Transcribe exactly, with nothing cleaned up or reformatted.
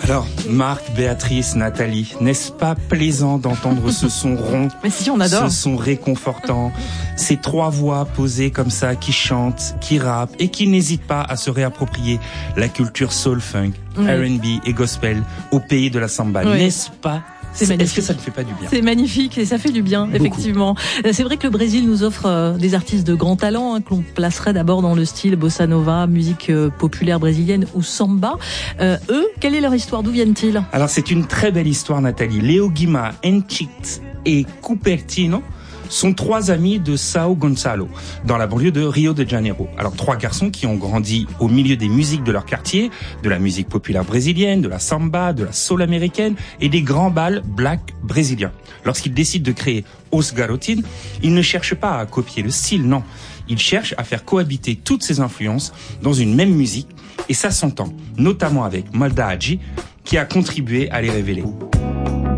Alors, Marc, Béatrice, Nathalie, n'est-ce pas plaisant d'entendre ce son rond? Mais si, on adore. Ce son réconfortant. Ces trois voix posées comme ça, qui chantent, qui rappent et qui n'hésitent pas à se réapproprier la culture soul-funk, oui. R and B et gospel au pays de la samba. Oui. N'est-ce pas? C'est magnifique. Est-ce que ça ne fait pas du bien? C'est magnifique et ça fait du bien, beaucoup. Effectivement. C'est vrai que le Brésil nous offre euh, des artistes de grand talent hein, que l'on placerait d'abord dans le style bossa nova, musique euh, populaire brésilienne ou samba. Euh, eux, quelle est leur histoire? D'où viennent-ils? Alors c'est une très belle histoire, Nathalie. Léo Guima, Enchit et Cupertino sont trois amis de Sao Gonçalo, dans la banlieue de Rio de Janeiro. Alors, trois garçons qui ont grandi au milieu des musiques de leur quartier, de la musique populaire brésilienne, de la samba, de la soul américaine et des grands bals black brésiliens. Lorsqu'ils décident de créer Os Garotinhos, ils ne cherchent pas à copier le style, non. Ils cherchent à faire cohabiter toutes ces influences dans une même musique, et ça s'entend, notamment avec Maldade, qui a contribué à les révéler.